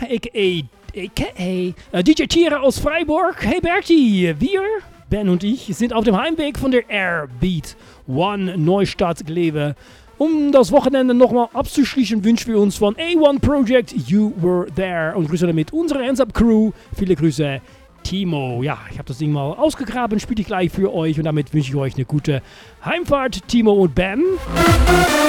a.k.a. DJ Tiere aus Freiburg. Hey Berti, wir, Ben und ich, sind auf dem Heimweg von der Airbeat One Neustadt Glewe. Um das Wochenende nochmal abzuschließen, wünschen wir uns von A1 Project You Were There und grüßen damit unsere Hands-Up-Crew. Viele Grüße, Timo. Ja, ich habe das Ding mal ausgegraben, spiele ich gleich für euch und damit wünsche ich euch eine gute Heimfahrt, Timo und Ben.